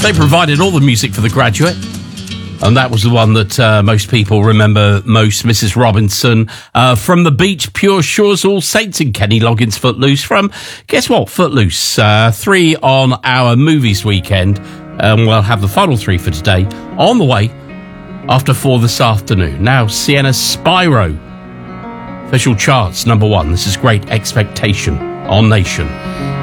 They provided all the music for The Graduate, and that was the one that most people remember most, Mrs. Robinson. From the Beach, Pure Shores, All Saints, and Kenny Loggins' Footloose. From, guess what, Footloose. 3 on our movies weekend, and we'll have the final 3 for today on the way after 4 this afternoon. Now, Sienna Spyro, official charts, number 1. This is Great Expectation on Nation.